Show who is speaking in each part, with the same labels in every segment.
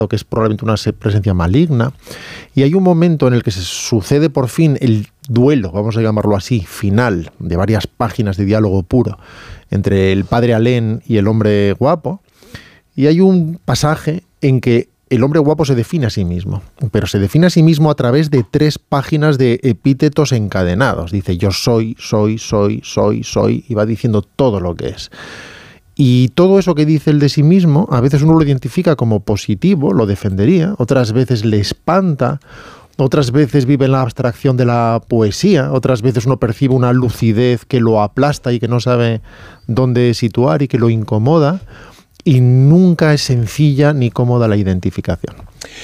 Speaker 1: que es probablemente una presencia maligna, y hay un momento en el que se sucede por fin el duelo, vamos a llamarlo así, final, de varias páginas de diálogo puro entre el padre Alén y el hombre guapo, y hay un pasaje en que el hombre guapo se define a sí mismo, pero se define a sí mismo a través de 3 páginas de epítetos encadenados. Dice, yo soy, y va diciendo todo lo que es. Y todo eso que dice él de sí mismo, a veces uno lo identifica como positivo, lo defendería, otras veces le espanta, otras veces vive en la abstracción de la poesía, otras veces uno percibe una lucidez que lo aplasta y que no sabe dónde situar y que lo incomoda, y nunca es sencilla ni cómoda la identificación.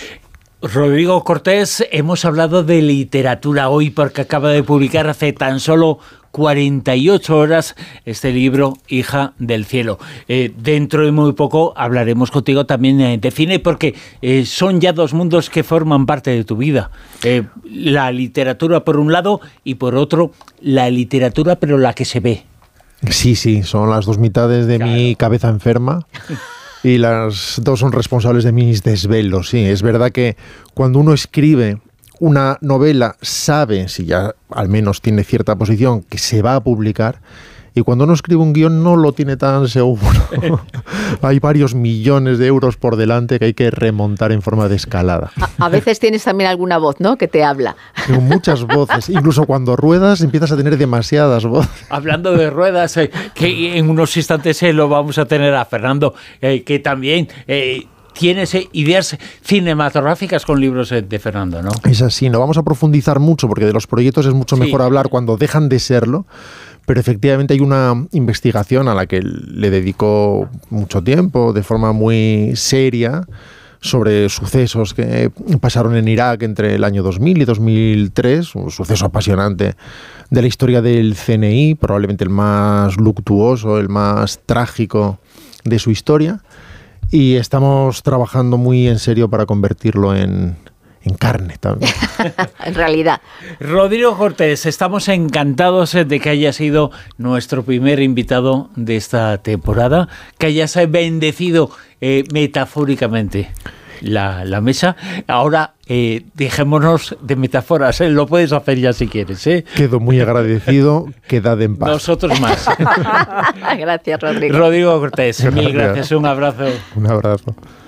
Speaker 2: Rodrigo Cortés, hemos hablado de literatura hoy porque acaba de publicar hace tan solo 48 horas este libro, Hija del Cielo. Dentro de muy poco hablaremos contigo también de cine, porque son ya 2 mundos que forman parte de tu vida. La literatura por un lado y por otro la literatura pero la que se ve.
Speaker 1: Sí, son las 2 mitades de mi cabeza enferma y las 2 son responsables de mis desvelos. Sí, es verdad que cuando uno escribe una novela sabe, si ya al menos tiene cierta posición, que se va a publicar, y cuando uno escribe un guión no lo tiene tan seguro. Hay varios millones de euros por delante que hay que remontar en forma de escalada.
Speaker 3: A veces tienes también alguna voz, ¿no?, que te habla.
Speaker 1: Tengo muchas voces. Incluso cuando ruedas empiezas a tener demasiadas voces.
Speaker 2: Hablando de ruedas, que en unos instantes lo vamos a tener a Fernando, que también... tienes ideas cinematográficas con libros de Fernando, ¿no?
Speaker 1: Es así, no vamos a profundizar mucho porque de los proyectos es mucho mejor hablar cuando dejan de serlo, pero efectivamente hay una investigación a la que le dedico mucho tiempo, de forma muy seria, sobre sucesos que pasaron en Irak entre el año 2000 y 2003, un suceso apasionante de la historia del CNI, probablemente el más luctuoso, el más trágico de su historia. Y estamos trabajando muy en serio para convertirlo en carne también.
Speaker 3: En realidad.
Speaker 2: Rodrigo Cortés, estamos encantados de que hayas sido nuestro primer invitado de esta temporada, que hayas bendecido metafóricamente la mesa. Ahora dejémonos de metáforas, lo puedes hacer ya si quieres.
Speaker 1: Quedo muy agradecido, quedad en paz.
Speaker 2: Nosotros más.
Speaker 3: Gracias, Rodrigo.
Speaker 2: Rodrigo Cortés, mil gracias, un abrazo.
Speaker 1: Un abrazo.